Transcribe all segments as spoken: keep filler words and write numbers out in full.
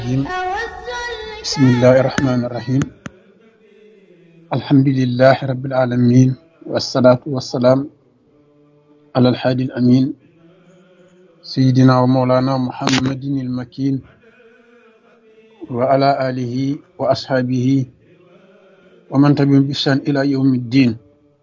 الرجيم. بسم الله الرحمن الرحيم. الحمد لله رب العالمين، والصلاة والسلام على الحادي الأمين سيدنا ومولانا محمد المكين وعلى آله وأصحابه ومن تبعهم بإحسان إلى يوم الدين.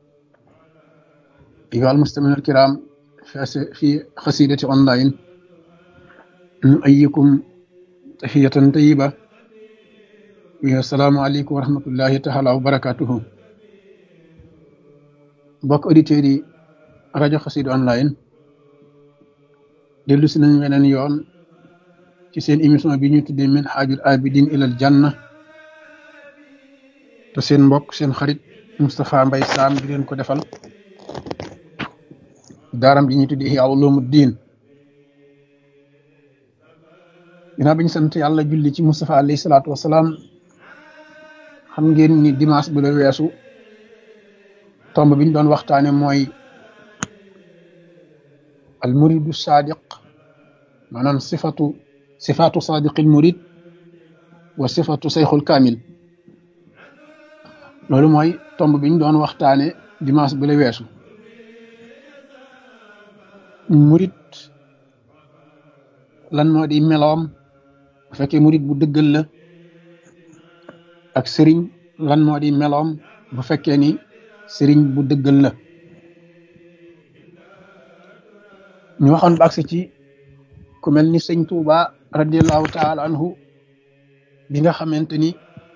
أيها المستمعون الكرام، في قصيدة أونلاين نؤيكم تحية طيبة، السلام عليكم ورحمة الله تعالى وبركاته. mbokk auditeurs yi rajo Xassida online dellu si nañ weneen yoon ci seen émission bi ñu tuddee Minhajul Abidin ilal Janna, te seen mbokk seen xarit Moustapha Mbaye Sam di leen ko defal daaram ji ñu tuddee Ihya Ulumuddin. ginnaaw bi ñu sant yàlla julli ci Moustapha alayhi salaatu wasalaam, xam ngeen ni dimanche bu la weesu tomb bi ñu doon waxtaane mooy al muridu sadiq, maanaam sifatu sifatu sadiqil murid wa sifatu sayxul kaamil. loolu mooy tomb bi ñu doon waxtaane dimanche bu la weesu. murid lan moo di meloom bu fekkee murid bu dëggal la, ak sëriñ lan moo di meloom bu fekkee ni sëriñ bu dëggal la. ñu waxoon ba agsi ci ku mel ni sëñ Tuuba radiallahu taala anhu, bi nga xamante ni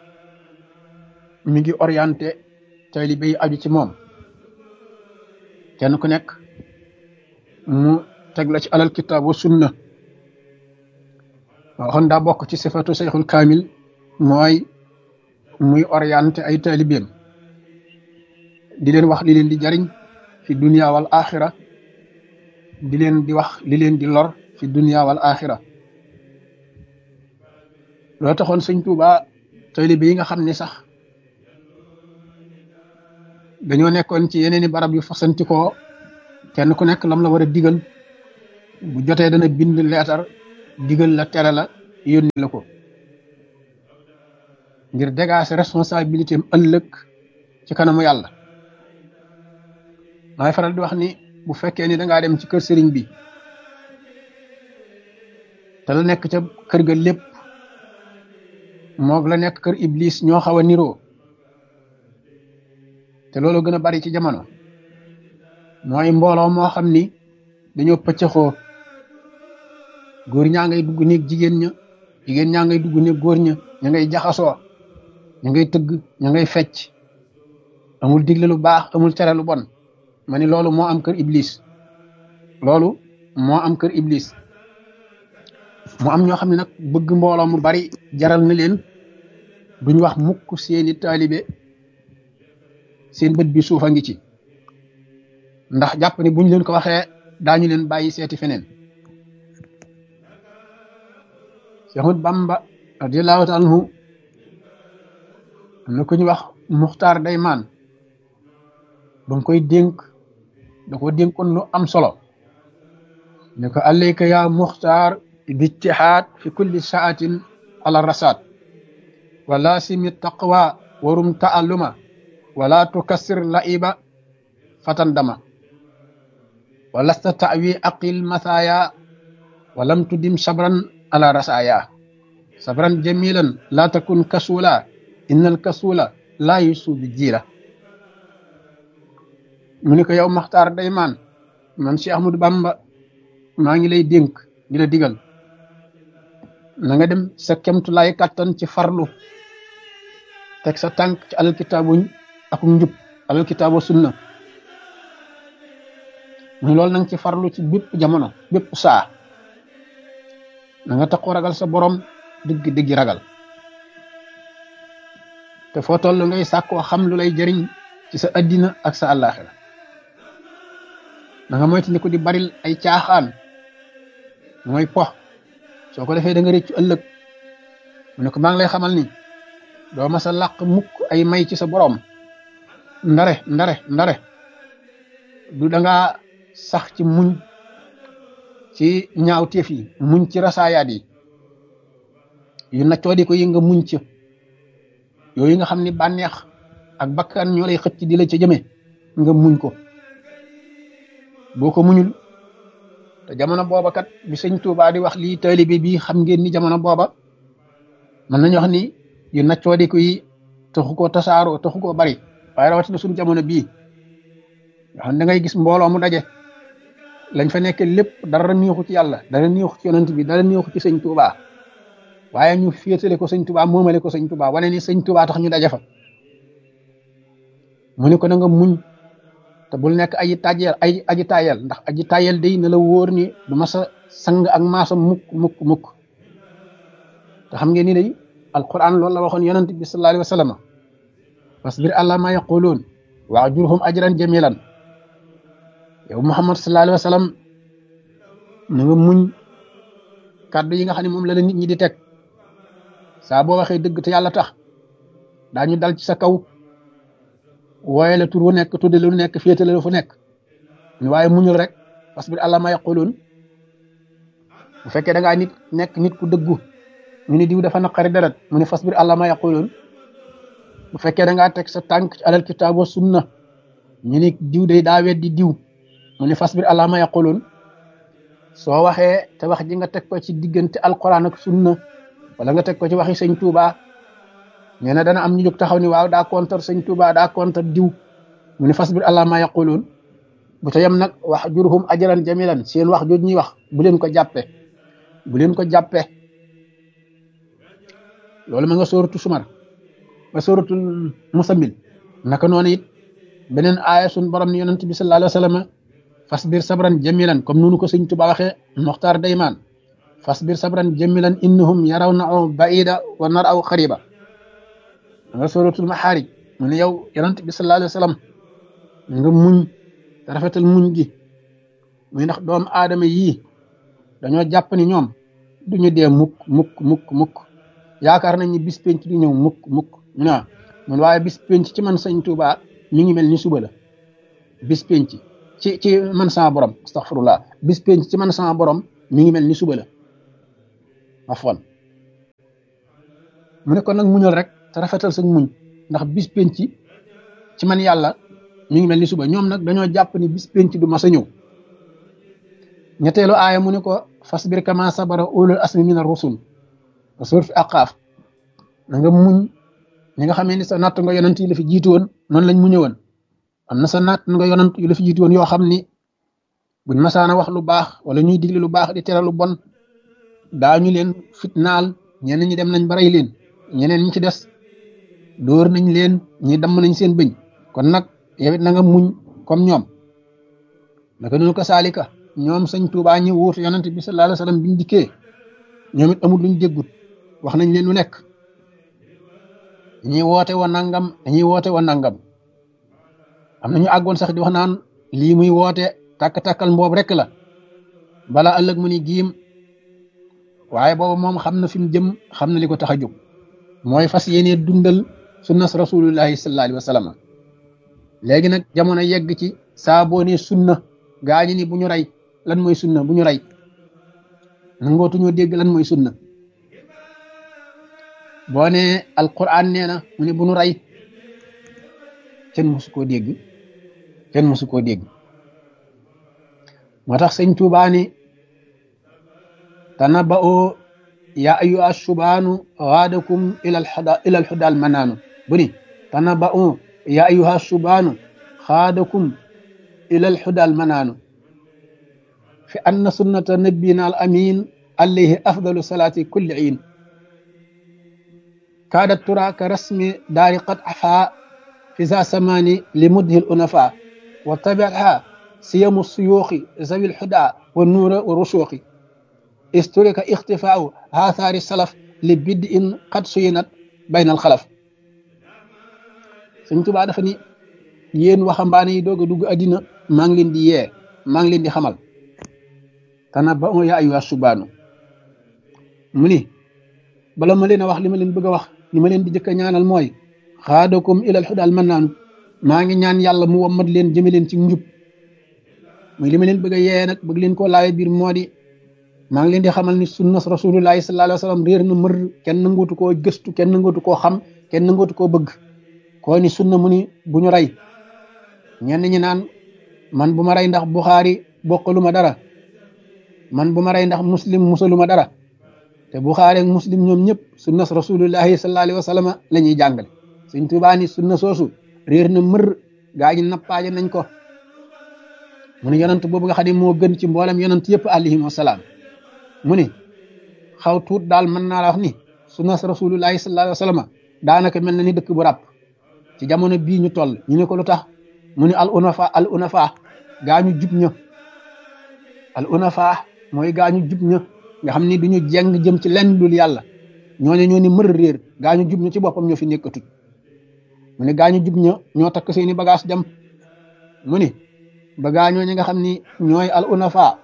mi ngi orienté taalibe yi aju ci moom, kenn ku nekk mu teg la ci alal kitaab wa sunna. waxoon daa bokk ci sifatu sayxul kaamil mooy muy orienté ay taalibeem di leen wax li leen di jariñ fi dunya wal axira, di leen di wax li leen di lor fi dunya wal axira. loo taxoon sëñ Tuuba taalibe yi nga xam ne sax dañoo nekkoon ci yeneeni barab yu fasantikoo, kenn ku nekk lam la war a digal bu jotee dana bind leetar digal la, tere la, yónni la ko, ngir dégager responsabilité am ëllëg ci kanamu yàlla. maay faral di wax ni bu fekkee ni dangaa dem ci kër sëriñ bi te la nekk ca kër ga lépp moog la nekk kër iblis ñoo xaw a niroo, te loolu gën a bari ci jamono, mooy mbooloo moo xam ni dañoo pëccëxoo. góor ñaa ngay dugg néeg jigéen ña, jigéen ñaa ngay dugg néeg góor ña, ña ngay jaxasoo, ña ngay tëgg, ña ngay fecc, amul digle lu baax, amul tere lu bon. ma ni loolu moo am kër iblis, loolu moo am kër iblis. mu am ñoo xam ne nag bëgg mbooloo mu bari jaral na leen duñ wax mukk seeni taalibe seen bët bi suufa ngi ci, ndax jàpp ne buñ leen ko waxee daañu leen bàyyi seeti feneen. Seexul Bamba radiyallahu taala anhu am na ku ñu wax Muxtaar Daymaan, ba nga koy dénk da ko dénkoon lu am solo, ne ko alayka ya Muxtaar bijtihaad fi kulli saatin ala rasaat, wala simi taqwa warum taalluma, wala tukassir laiba fatan dama, walasta tawi aqil mathaya, walam tudim sabran ala rasaya, sabran jamilan la takun kasula, innal kasula la yusu bi jiira. mu ne ko yow Maxtaar Daymaan, man Cheikh Ahmadou Bamba maa ngi lay dénk di la digal na nga dem sa kemtulaay kàttan ci farlu, teg sa tànk ci alal kitaabu ak njub, alal kitaabu sunna. mu ne loolu nanga ci farlu ci bépp jamono, bépp saa. na nga taxoo ragal sa borom dëgg dëgg ragal, te foo toll ngay sàkkoo xam lu lay jëriñ ci sa addina ak sa àllaaxira. na nga moytu ni ko di baril ay caaxaan, mooy pox, soo ko defee da nga réccu ëllëg. mu ne ko maa ngi lay xamal ni doo ma sa làq mukk ay may ci sa borom, ndare ndare ndare du danga sax ci muñ ci ñaaw teef yi, muñ ci rasaayaat yi. yu naccoodi ko yi nga muñ ca yooyu nga xam ni bànneex ak bakkan ñoo lay xëcc di la ca jëme nga muñ ko boo ko muñul te jamono booba kat bi sëñ Tuubaa di wax lii taalibe bi xam ngeen ni jamono booba mën nañu wax ni yu naccoodi ko yi taxu koo tasaaroo taxu koo bari waaye rawatina suñu jamono bii nga xam da ngay gis mbooloo mu daje lañ fa nekk lépp dara neexu ci yàlla dara neexu ci yonent bi dara neexu ci sëñ Tuubaa waaye ñu féetale ko sëñ Tuubaa moomale ko sëñ Tuubaa wane ni sëñ Tuubaa tax ñu daje fa mu ne ko na nga muñ te bul nekk aji tàyyel ay aji tàyyel ndax aji tàyyel day na la wóor ni du ma sa sang ak maasam mukk mukk mukk te xam ngeen ni day alquran loolu la waxoon yonent bi sallallahu alayhi wa sallam wasbir ala ma yaquluun wa'jurhum ajran jamilan yow Muhammad sallallahu alayhi wa sallam na nga muñ kàddu yi nga xam ne moom la la nit ñi di teg saa boo waxee dëgg te yàlla tax daañu dal ci sa kaw wooye la tur wu nekk tudde lu nekk féetale la fu nekk waaye muñul rek wasbir ala ma yaquluun bu fekkee da ngaa nit nekk nit ku dëggu ñu ni diw dafa naqari deret mu ne fasbir ala ma yaquluun bu fekkee da ngaa teg sa tànk ci alal kitaab wa sunna ñu ni diw day daa weddi diw mu ne fasbir ala ma yaquluun soo waxee te wax ji nga teg ko ci diggante alquran ak sunna wala nga teg ko ci waxi sëñ Tuubaa nee na dana am ñu jóg taxaw ni waaw daa kontar sëñ Tuubaa daa kontar diw mu ne fasbir ala ma yaquluun bu ta yem nag wax jurhum ajran jamilan seen wax jooju ñuy wax bu leen ko jàppe bu leen ko jàppe loolu ma nga sóoratu sumar ba sóoratul musammil naka noonu it beneen aaya sun borom ni yonent bi sallallahu alayhi wa sallam fasbir sabran jamilan comme noonu ko sëñ Tuubaa waxee Moxtaar Daymaan fasbir sabran jamilan innahum yarawnahu baida wa naraw xariba nga sóoratul maxaarij mu ne yow yonent bi sallallahu alayhi wa sallam nga muñ te rafetal muñ gi muy ndax doomu aadama yii dañoo jàpp ni ñoom duñu dee mukk mukk mukk mukk yaakaar nañ ni bis penc du ñëw mukk mukk ñu ne mun waaye bis penc ci man sëñ Tuubaa mi ngi mel ni suba la bis penc ci ci man sama borom astaghfirullah bis penc ci man sama borom mi ngi mel ni suba la afwan mu ne ko nag muñal rek te rafetal sa muñ ndax bis penc ci man yàlla mi ngi mel ni suba ñoom nag dañoo jàpp ni bis penc du mas a ñëw ñetteelu aaya mu ne ko fasbir kama sabara ulul asmi min ar-rusul suur fi aqaaf na nga muñ ñi nga xamee ni sa natt nga yonent yi la fi jiitu woon noonu lañ muñe woon am na sa natt nga yonent yi la fi jiitu woon yoo xam ni buñ masaana wax lu baax wala ñuy digle lu baax di tere lu bon daañu leen fitnaal ñeneen ñi dem nañ ba rey leen ñeneen ñi ci des dóor nañ leen ñi damm nañ seen bëñ kon nag yow it na nga muñ comme ñoom naka noonu ko saalika ñoom sëñ Tuubaa ñi wuutu yonent bi sallallahu alayhi wa sallam biñ dikkee ñoom it amul luñ déggut wax nañ leen lu nekk dañuy woote wa nangam dañuy woote wa nangam am nañu àggoon sax di wax naan lii muy woote tàkk-tàkkal mboob rek la balaa ëllëg mu ni giim waaye boobu moom xam na fi mu jëm xam na li ko tax a jóg mooy fas yéene dundal sunnas rasulullahi sallallahu alayhi wa sallam léegi nag jamono yegg ci saa boo nee sunna gaañu ni bu ñu rey lan mooy sunna bu ñu rey nangootuñoo dégg lan mooy sunna boo nee alquran nee na mu ne bu ñu rey kenn mësu koo dégg kenn mësu koo dégg moo tax sëñ Tuubaa ni tanaba'u ya ayyuha shubaanu gaadakum ila alhuda ila alhuda almanaanu bu ni tanaba'u ya ayyuha shubaanu gaadakum ila alhuda almanaanu fi anna sunnata nabiyina al amin alayhi afdalu salati kulli iin kaadat tura ka rasmi daari qad afaa fi za samani li mudhi al unafa wa tabi'aha siyamu suyuuxi zawi al huda wa nuura wa rushuuxi isturika ixtifaau haathaari salaf li bid in qad suyinat bayna al xalaf Sëñ Tuubaa dafa ni yéen waxambaane yi doog a dugg addina maa ngi leen di yee maa ngi leen di xamal tanabba'u yaa ayyuha subaanu mu ni bala ma leen a wax li ma leen bëgg a wax li ma leen di jëkk a ñaanal mooy xaadakum ilal hudaal mannaanu maa ngi ñaan yàlla mu wammat leen jëme leen ci njub muy li ma leen bëgg a yee nag bëgg leen koo laawe biir moo di maa ngi leen di xamal ni sunna rasulullahi sallallahu alayhi wa sallam réer na mër kenn nangootu koo gëstu kenn nangootu koo xam kenn nangootu koo bëgg koo ni sunna mu ni bu ñu rey ñenn ñi naan man bu ma rey ndax Buxaari bokkalu ma dara man bu ma rey ndax muslim musalu ma dara te Buxaari ak muslim ñoom ñëpp sunna rasulullahi sallallahu alayhi wa sallam la ñuy jàngale Sëñ Tuubaa ni sunna soosu réer na mër gaa ñi nappaaje nañ ko mu ne yonant boobu nga xam ne moo gën ci mboolem yonant yëpp alayhim wasalaam mu ni xaw tuut daal mën naa la wax ni sunna rasulullahi sallallahu alayhi wa sallam daanaka mel na ni dëkk bu ràpp ci jamono bii ñu toll ñu ne ko lu tax mu ni al unafa al unafa gaa ñu jub ña al unafa mooy gaa ñu jub ña nga xam ni duñu jeng jëm ci lenn dul yàlla ñooñu ñoo ni mër réer gaa ñu jub ña ci boppam ñoo fi nekkatut mu ne gaa ñu jub ña ñoo takk seeni bagage dem mu ni ba gaa ñooñu nga xam ni ñooy al unafa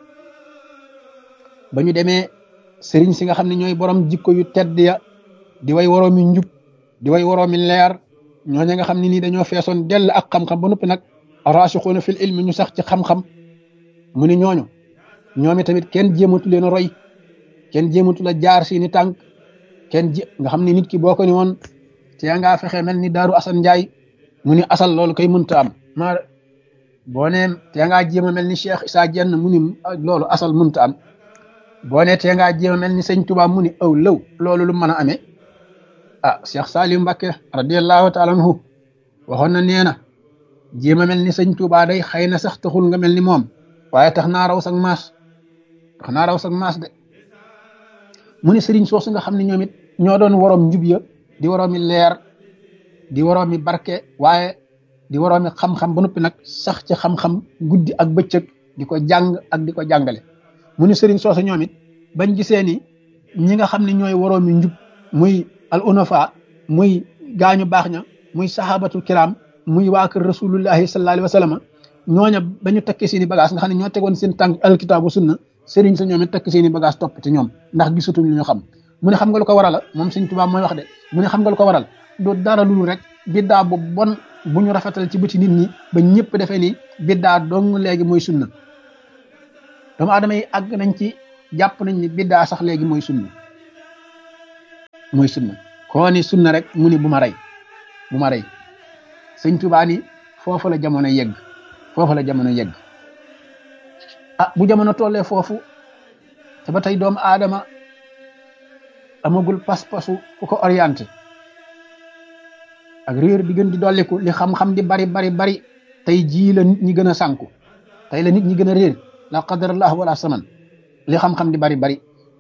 ba ñu demee sëriñ si nga xam ne ñooy borom jikko yu tedd ya di way woroomi njub di way woroomi leer ñooñu nga xam ne nii dañoo feesoon dell ak xam-xam ba noppi nag raasixuuna fil ilmi ñu sax ci xam-xam mu ni ñooñu ñoomi tamit kenn jéematu leen a roy kenn jéematu la jaar seeni tànk kenn ji nga xam ne nit ki boo ko ni woon te ngaa fexe mel ni daaru asan njaay mu ni asal loolu koy mënta am ma boo nee te ngaa jéem a mel ni Cheikh Issa Dieng mu ni loolu asal mënta am boo nee te ngaa jéem a mel ni sëñ Tuubaa mu ni aw lëw loolu lu mën a amee ah Cheikh Saliou Mbacké radiyallahu taala anhu waxoon na nee na jéem a mel ni sëñ Tuubaa day xëy na sax taxul nga mel ni moom waaye tax naa raw sag maas tax naa raw sag maas de mu ni sëriñ soosu nga xam ne ñoom it ñoo doon waroom njub ya di waroomi leer di waroomi barke waaye di waroomi xam-xam ba noppi nag sax ci xam-xam guddi ak bëccëg di ko jàng ak di ko jàngale mu ni sëriñ soosu ñoom it bañ gisee ni ñi nga xam ne ñooy waroomi njub muy al unafa muy gaañu baax ña muy sahabatul kiram muy waa kër rasulullahi sallallahu alayhi wa sallam ñooña ba ñu takki seeni bagage nga xam ne ñoo tegoon seen tànk alkitaabu sunna sëriñ sa ñoom it takki seeni bagage topp ci ñoom ndax gisatuñ lu ñu xam mu ne xam nga lu ko waral moom Sëñ Tuubaa mooy wax de mu ne xam nga lu ko waral du dara lu rek biddaa bu bon bu ñu rafetal ci bëti nit ñi ba ñëpp defee ni biddaa dong léegi mooy sunna doomu aadama yi àgg nañ ci jàpp nañ ni biddaa sax léegi mooy sunna mooy sunna koo ni sunna rek mu ni bu ma rey bu ma rey Sëñ Tuubaa ni foofu la jamono yegg foofu la jamono yegg ah bu jamono tollee foofu te ba tey doomu aadama amagul pas-pasu ku ko orienté ak réer di gën di dolliku li xam-xam di bari bari bari tey jii la nit ñi gën a sànku tey la nit ñi gën a réer la qadarallah wala saman li xam-xam di bari bari